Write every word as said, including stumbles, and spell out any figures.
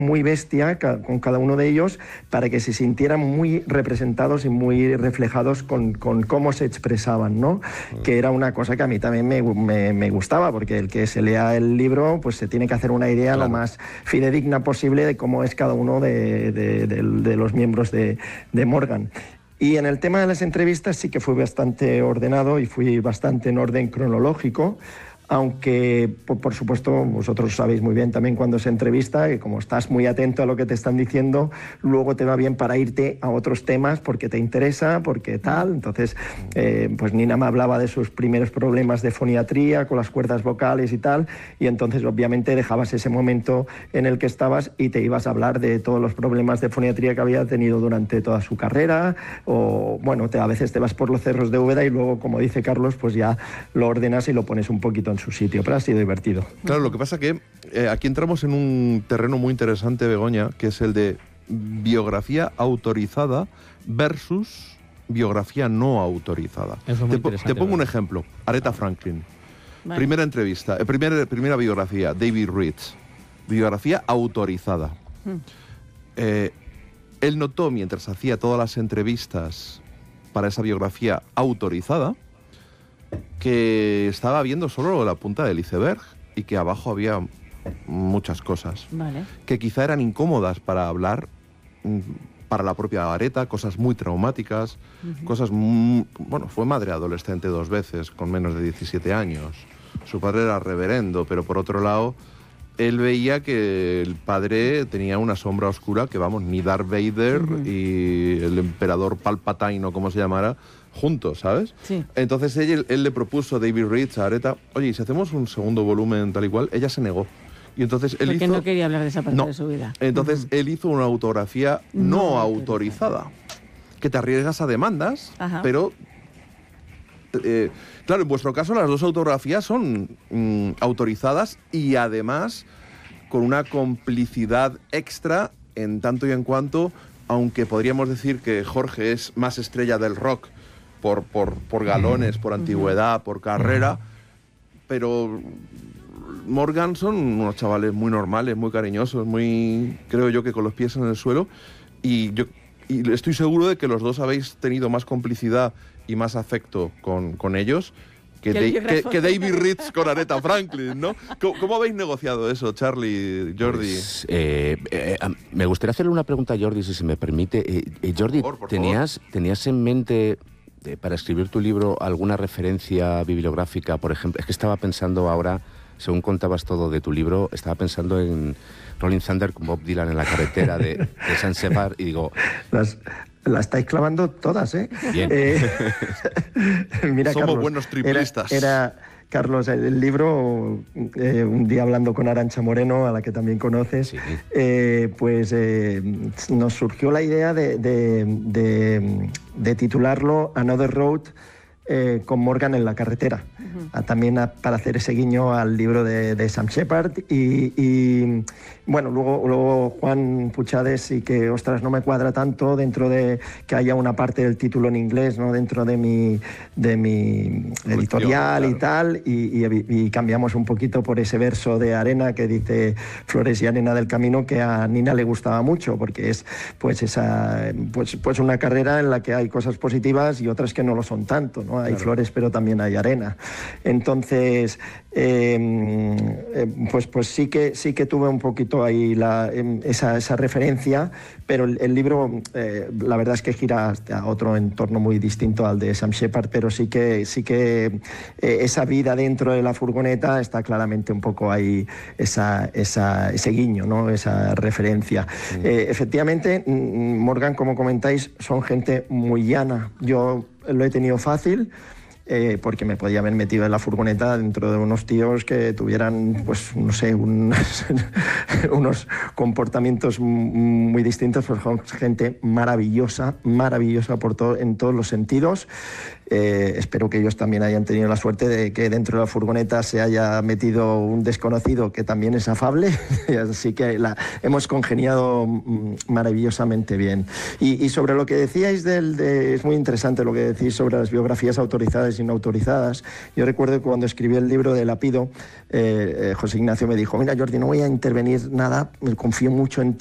muy bestia con cada uno de ellos para que se sintieran muy representados y muy reflejados con, con cómo se expresaban, ¿no? Que era una cosa que a mí también me, me, me gustaba, porque el que se lea el libro pues se tiene que hacer una idea claro. lo más fidedigna posible de cómo es cada uno de, de, de, de los miembros de, de Morgan. Y en el tema de las entrevistas sí que fui bastante ordenado y fui bastante en orden cronológico, aunque, por, por supuesto, vosotros sabéis muy bien también cuando se entrevista, que como estás muy atento a lo que te están diciendo, luego te va bien para irte a otros temas porque te interesa, porque tal. Entonces, eh, pues Nina me hablaba de sus primeros problemas de foniatría con las cuerdas vocales y tal, y entonces obviamente dejabas ese momento en el que estabas y te ibas a hablar de todos los problemas de foniatría que había tenido durante toda su carrera, o bueno, te, a veces te vas por los cerros de Úbeda y luego, como dice Carlos, pues ya lo ordenas y lo pones un poquito en su sitio, pero ha sido divertido. Claro, lo que pasa que eh, aquí entramos en un terreno muy interesante, Begoña, que es el de biografía autorizada versus biografía no autorizada. Eso es muy te, interesante, te pongo ¿verdad? un ejemplo. Aretha Franklin. Vale. Primera entrevista, eh, primera, primera biografía, David Ritz. Biografía autorizada. Hmm. Eh, él notó, mientras hacía todas las entrevistas para esa biografía autorizada, que estaba viendo solo la punta del iceberg y que abajo había muchas cosas Vale. que quizá eran incómodas para hablar para la propia Aretha, cosas muy traumáticas, uh-huh. cosas muy... Bueno, fue madre adolescente dos veces, con menos de diecisiete años. Su padre era reverendo, pero por otro lado, él veía que el padre tenía una sombra oscura que, vamos, ni Darth Vader uh-huh. y el emperador Palpatine, o como se llamara, juntos, ¿sabes? Sí. Entonces él, él le propuso, David Ritz, a Aretha, oye, ¿y si hacemos un segundo volumen tal y cual? Ella se negó. Y entonces él Porque hizo... no quería hablar de esa parte no. de su vida. Entonces uh-huh. él hizo una autografía no, no autorizada, autorizada, que te arriesgas a demandas, Ajá. pero... Eh, claro, en vuestro caso las dos autografías son mm, autorizadas y además con una complicidad extra en tanto y en cuanto, aunque podríamos decir que Jorge es más estrella del rock por, por, por galones, por antigüedad, uh-huh. por carrera, uh-huh. pero Morgan son unos chavales muy normales, muy cariñosos, muy, creo yo, que con los pies en el suelo, y yo y estoy seguro de que los dos habéis tenido más complicidad y más afecto con, con ellos que, de, que, que David Ritz con Aretha Franklin, ¿no? ¿Cómo, ¿Cómo habéis negociado eso, Charlie, Jordi? Pues, eh, eh, me gustaría hacerle una pregunta a Jordi, si se me permite. Eh, eh, Jordi, por favor, por ¿tenías, favor. ¿tenías en mente, eh, para escribir tu libro, alguna referencia bibliográfica? Por ejemplo, es que estaba pensando ahora, según contabas todo de tu libro, estaba pensando en Rolling Thunder con Bob Dylan en la carretera de, de San Shepard y digo... Las, la estáis clavando todas, ¿eh? Bien. eh mira, Somos Carlos, buenos triplistas. Era, era Carlos, el, el libro, eh, un día hablando con Arantxa Moreno, a la que también conoces, sí. eh, pues eh, nos surgió la idea de, de, de, de titularlo Another Road, Eh, con Morgan en la carretera, uh-huh. a, también a, para hacer ese guiño al libro de, de Sam Shepard y, y bueno, luego, luego Juan Puchades sí que, ostras, no me cuadra tanto dentro de que haya una parte del título en inglés, ¿no? Dentro de mi, de mi editorial, claro. y tal, y, y, y cambiamos un poquito por ese verso de Arena que dice Flores y arena del camino, que a Nina le gustaba mucho, porque es pues esa pues, pues una carrera en la que hay cosas positivas y otras que no lo son tanto, ¿no? Hay claro. flores, pero también hay arena. Entonces, eh, eh, pues, pues sí que sí que tuve un poquito ahí la, esa, esa referencia, pero el, el libro, eh, la verdad es que gira a otro entorno muy distinto al de Sam Shepard, pero sí que sí que eh, esa vida dentro de la furgoneta está claramente un poco ahí, esa, esa, ese guiño, ¿no? Esa referencia. Mm. Eh, efectivamente, Morgan, como comentáis, son gente muy llana. Yo lo he tenido fácil, eh, porque me podía haber metido en la furgoneta dentro de unos tíos que tuvieran, pues, no sé, un, unos comportamientos muy distintos, pues gente maravillosa, maravillosa por todo, en todos los sentidos. Eh, espero que ellos también hayan tenido la suerte de que dentro de la furgoneta se haya metido un desconocido que también es afable, así que la, hemos congeniado maravillosamente bien. Y, y sobre lo que decíais del, de, es muy interesante lo que decís sobre las biografías autorizadas y no autorizadas. Yo recuerdo que cuando escribí el libro de Lapido, eh, eh, José Ignacio me dijo, mira Jordi, no voy a intervenir nada, confío mucho en ti.